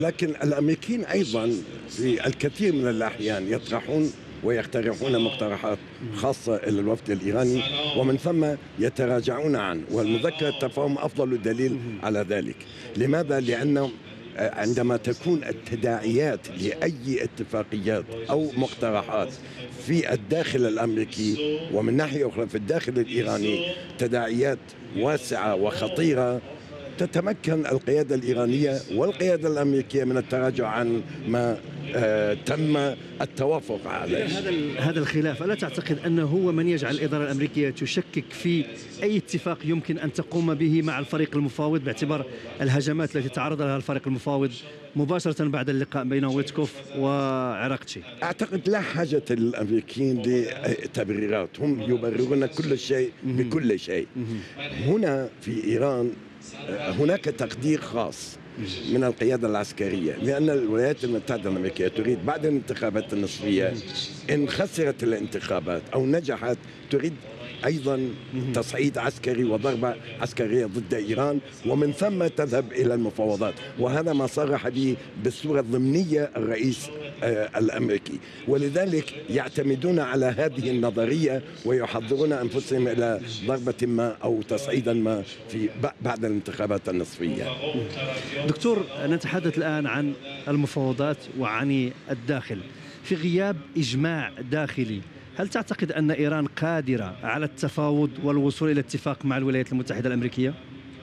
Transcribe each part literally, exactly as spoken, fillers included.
لكن الأمريكيين أيضا في الكثير من الأحيان يطرحون ويقترحون مقترحات خاصة إلى الوفد الإيراني، ومن ثم يتراجعون عنه، والمذكرة التفاهم أفضل دليل على ذلك. لماذا؟ لأنه عندما تكون التداعيات لأي اتفاقيات أو مقترحات في الداخل الأمريكي ومن ناحية أخرى في الداخل الإيراني تداعيات واسعة وخطيرة، تتمكن القيادة الإيرانية والقيادة الأمريكية من التراجع عن ما آه تم التوافق عليه. هذا هذا الخلاف، ألا تعتقد أنه هو من يجعل الإدارة الأمريكية تشكك في أي اتفاق يمكن أن تقوم به مع الفريق المفاوض، باعتبار الهجمات التي تعرض لها الفريق المفاوض مباشرة بعد اللقاء بين ويتكوف وعراقتشي؟ أعتقد لا حاجة للأمريكيين لتبريرات، هم يبررون كل شيء بكل شيء. هنا في إيران هناك تقدير خاص من القيادة العسكرية، لأن الولايات المتحدة الأمريكية تريد بعد الانتخابات النصفية إن خسرت الانتخابات أو نجحت تريد أيضا تصعيد عسكري وضربة عسكرية ضد إيران، ومن ثم تذهب إلى المفاوضات، وهذا ما صرح به بالصورة الضمنية الرئيس الأمريكي. ولذلك يعتمدون على هذه النظرية ويحضرون أنفسهم إلى ضربة ما أو تصعيدا ما في بعد الانتخابات النصفية. دكتور، نتحدث الآن عن المفاوضات وعن الداخل. في غياب إجماع داخلي، هل تعتقد أن إيران قادرة على التفاوض والوصول إلى اتفاق مع الولايات المتحدة الأمريكية؟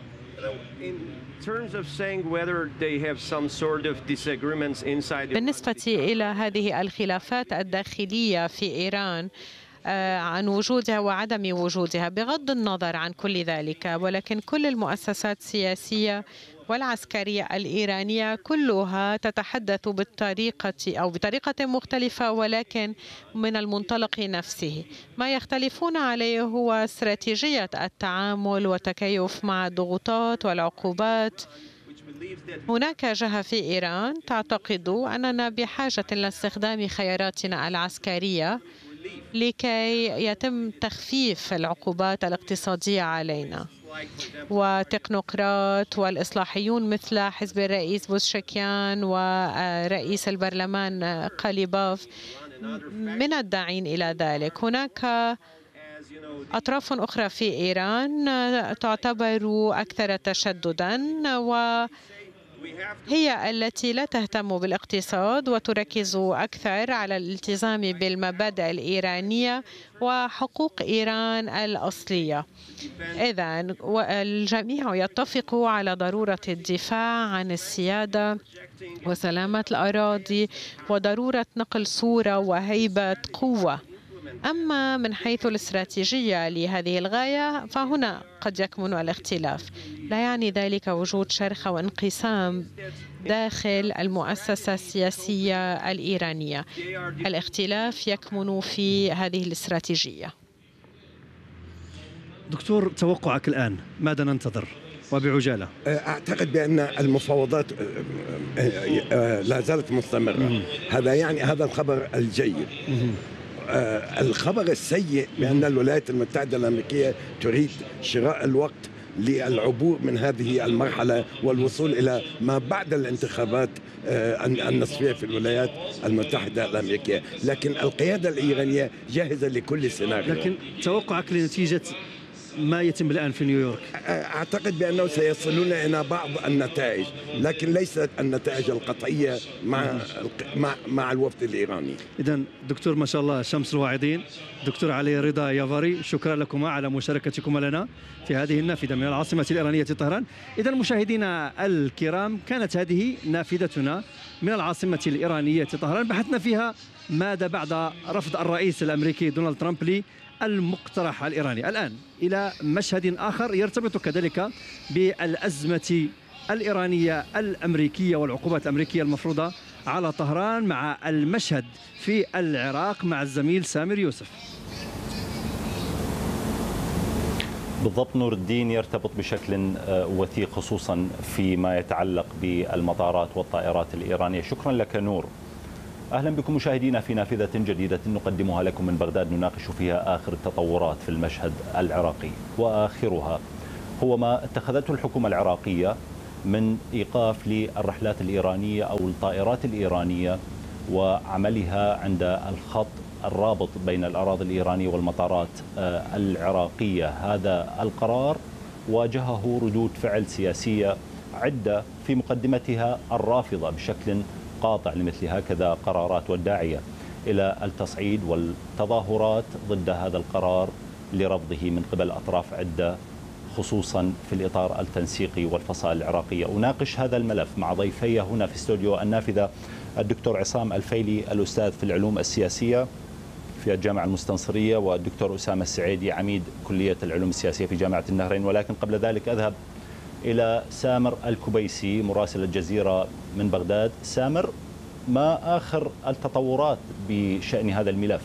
بالنسبة إلى هذه الخلافات الداخلية في إيران عن وجودها وعدم وجودها، بغض النظر عن كل ذلك، ولكن كل المؤسسات السياسية والعسكرية الإيرانية كلها تتحدث بالطريقة أو بطريقة مختلفة، ولكن من المنطلق نفسه. ما يختلفون عليه هو استراتيجية التعامل والتكيف مع الضغوطات والعقوبات. هناك جهة في إيران تعتقد أننا بحاجة لاستخدام خياراتنا العسكرية لكي يتم تخفيف العقوبات الاقتصادية علينا. وتكنوقراط والإصلاحيون مثل حزب الرئيس بوزشكيان ورئيس البرلمان قاليباف من الداعين إلى ذلك. هناك أطراف أخرى في إيران تعتبر أكثر تشددا، وهي التي لا تهتم بالاقتصاد وتركز أكثر على الالتزام بالمبادئ الإيرانية وحقوق إيران الأصلية. إذن الجميع يتفق على ضرورة الدفاع عن السيادة وسلامة الأراضي وضرورة نقل صورة وهيبة قوة. أما من حيث الاستراتيجية لهذه الغاية فهنا قد يكمن الاختلاف. لا يعني ذلك وجود شرخ وانقسام داخل المؤسسة السياسية الإيرانية. الاختلاف يكمن في هذه الاستراتيجية. دكتور، توقعك الآن ماذا ننتظر وبعجالة؟ أعتقد بأن المفاوضات لا زالت مستمرة. هذا يعني هذا الخبر الجيد. الخبر السيء بأن الولايات المتحدة الأمريكية تريد شراء الوقت للعبور من هذه المرحلة والوصول إلى ما بعد الانتخابات النصفية في الولايات المتحدة الأمريكية. لكن القيادة الإيرانية جاهزة لكل سيناريو. لكن توقعك لنتيجة ما يتم الآن في نيويورك؟ أعتقد بأنه سيصلون إلى بعض النتائج، لكن ليست النتائج القطعية مع مع مع الوفد الإيراني. إذن دكتور ما شاء الله شمس الواعدين، دكتور علي رضا يافاري، شكرا لكما على مشاركتكما لنا في هذه النافذة من العاصمة الإيرانية طهران. إذن مشاهدينا الكرام، كانت هذه نافذتنا من العاصمة الإيرانية طهران، بحثنا فيها ماذا بعد رفض الرئيس الأمريكي دونالد ترامب المقترح الإيراني. الآن إلى مشهد آخر يرتبط كذلك بالأزمة الإيرانية الأمريكية والعقوبات الأمريكية المفروضة على طهران، مع المشهد في العراق مع الزميل سامر يوسف. بالضبط نور الدين، يرتبط بشكل وثيق خصوصا فيما يتعلق بالمطارات والطائرات الإيرانية. شكرا لك نور. أهلا بكم مشاهدينا في نافذة جديدة نقدمها لكم من بغداد، نناقش فيها آخر التطورات في المشهد العراقي، وآخرها هو ما اتخذته الحكومة العراقية من إيقاف للرحلات الإيرانية أو الطائرات الإيرانية وعملها عند الخط الرابط بين الأراضي الإيرانية والمطارات العراقية. هذا القرار واجهه ردود فعل سياسية عدة، في مقدمتها الرافضة بشكل قاطع لمثل هكذا قرارات، والداعية إلى التصعيد والتظاهرات ضد هذا القرار لرفضه من قبل أطراف عدة، خصوصا في الإطار التنسيقي والفصائل العراقية. أناقش هذا الملف مع ضيفي هنا في استوديو النافذة، الدكتور عصام الفيلي الأستاذ في العلوم السياسية في الجامعة المستنصرية، والدكتور أسامة السعيدي عميد كلية العلوم السياسية في جامعة النهرين. ولكن قبل ذلك أذهب إلى سامر الكبيسي مراسل الجزيرة من بغداد. سامر، ما آخر التطورات بشأن هذا الملف؟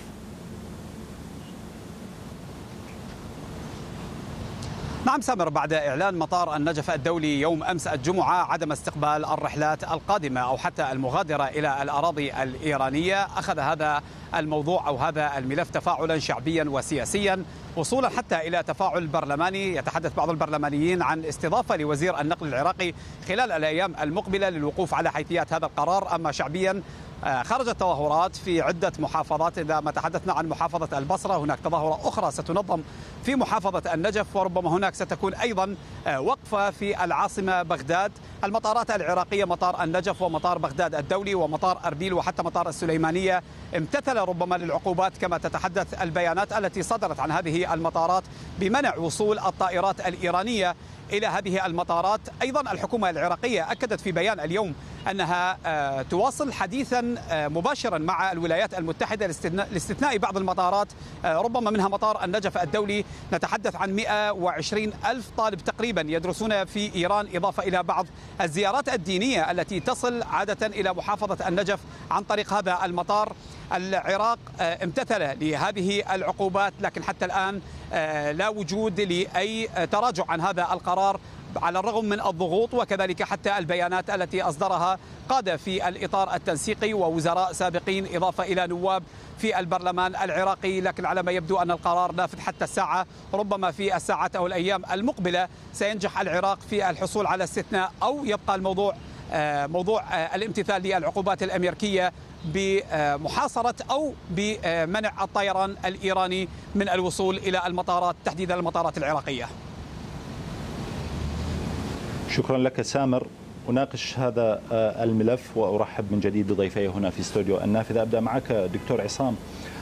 نعم سامر، بعد إعلان مطار النجف الدولي يوم أمس الجمعة عدم استقبال الرحلات القادمة أو حتى المغادرة إلى الأراضي الإيرانية، أخذ هذا الموضوع أو هذا الملف تفاعلا شعبيا وسياسيا، وصولا حتى إلى تفاعل برلماني. يتحدث بعض البرلمانيين عن استضافة لوزير النقل العراقي خلال الأيام المقبلة للوقوف على حيثيات هذا القرار. أما شعبيا خرجت تظاهرات في عدة محافظات. إذا ما تحدثنا عن محافظة البصرة، هناك تظاهرة أخرى ستنظم في محافظة النجف، وربما هناك ستكون أيضا وقفة في العاصمة بغداد. المطارات العراقية مطار النجف ومطار بغداد الدولي ومطار أربيل وحتى مطار السليمانية امتثل ربما للعقوبات كما تتحدث البيانات التي صدرت عن هذه المطارات بمنع وصول الطائرات الإيرانية إلى هذه المطارات. أيضا الحكومة العراقية أكدت في بيان اليوم أنها تواصل حديثا مباشرا مع الولايات المتحدة لاستثناء بعض المطارات، ربما منها مطار النجف الدولي. نتحدث عن مئة وعشرين ألف طالب تقريبا يدرسون في إيران، إضافة إلى بعض الزيارات الدينية التي تصل عادة إلى محافظة النجف عن طريق هذا المطار. العراق امتثل لهذه العقوبات، لكن حتى الآن لا وجود لأي تراجع عن هذا القرار على الرغم من الضغوط وكذلك حتى البيانات التي أصدرها قادة في الإطار التنسيقي ووزراء سابقين، إضافة إلى نواب في البرلمان العراقي. لكن على ما يبدو أن القرار نافذ حتى الساعة، ربما في الساعات أو الأيام المقبلة سينجح العراق في الحصول على استثناء، أو يبقى الموضوع موضوع الامتثال للعقوبات الأمريكية بمحاصرة أو بمنع الطيران الإيراني من الوصول إلى المطارات، تحديدا المطارات العراقية. شكرا لك سامر. أناقش هذا الملف وأرحب من جديد بضيفي هنا في استوديو النافذة. أبدأ معك دكتور عصام،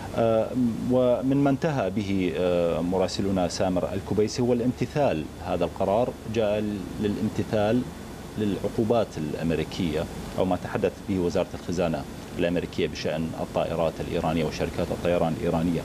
ومن ما انتهى به مراسلنا سامر الكبيسي هو الامتثال. هذا القرار جاء للامتثال للعقوبات الأمريكية أو ما تحدث به وزارة الخزانة الأمريكية بشأن الطائرات الإيرانية وشركات الطيران الإيرانية.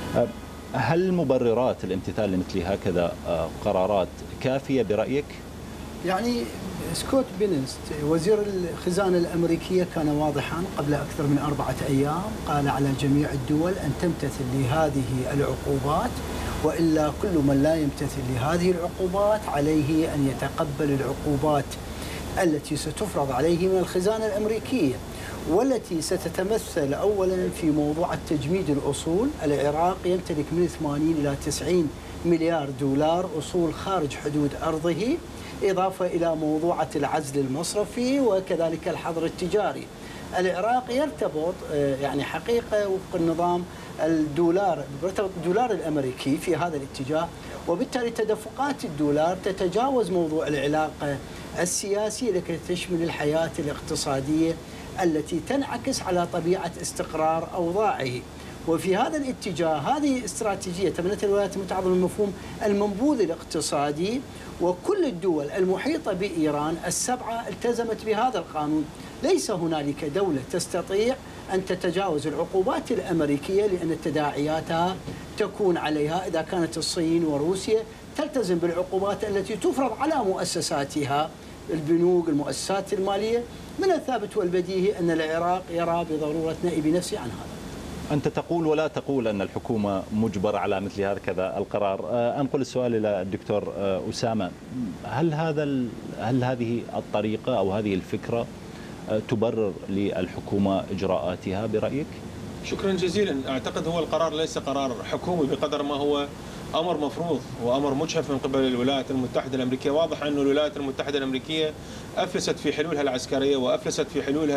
هل مبررات الامتثال لمثل هكذا قرارات كافية برأيك؟ يعني سكوت بينست وزير الخزانة الأمريكية كان واضحا قبل أكثر من أربعة أيام، قال على جميع الدول أن تمتثل لهذه العقوبات، وإلا كل من لا يمتثل لهذه العقوبات عليه أن يتقبل العقوبات التي ستفرض عليه من الخزانة الأمريكية، والتي ستتمثل أولا في موضوع التجميد الأصول. العراق يمتلك من ثمانين إلى تسعين مليار دولار أصول خارج حدود أرضه، إضافة إلى موضوعة العزل المصرفي وكذلك الحظر التجاري. العراق يرتبط يعني حقيقة وفق النظام الدولار، يرتبط الدولار الأمريكي في هذا الاتجاه، وبالتالي تدفقات الدولار تتجاوز موضوع العلاقة السياسية لكي تشمل الحياة الاقتصادية التي تنعكس على طبيعة استقرار أوضاعه. وفي هذا الاتجاه هذه استراتيجية تبنتها الولايات المتحدة من مفهوم المنبوذ الاقتصادي، وكل الدول المحيطة بإيران السبعة التزمت بهذا القانون. ليس هنالك دولة تستطيع أن تتجاوز العقوبات الأمريكية، لأن تداعياتها تكون عليها. إذا كانت الصين وروسيا تلتزم بالعقوبات التي تفرض على مؤسساتها، البنوك، المؤسسات المالية، من الثابت والبديهي أن العراق يرى بضرورة نائب نفسه عن هذا. أنت تقول ولا تقول أن الحكومة مجبرة على مثل هكذا القرار. أنقل السؤال إلى الدكتور أسامة، هل هذا هل هذه الطريقة أو هذه الفكرة تبرر للحكومة إجراءاتها برأيك؟ شكرا جزيلا. أعتقد هو القرار ليس قرار حكومي بقدر ما هو أمر مفروض وأمر مجحف من قبل الولايات المتحدة الأمريكية. واضح أن الولايات المتحدة الأمريكية أفلست في حلولها العسكرية وأفلست في حلولها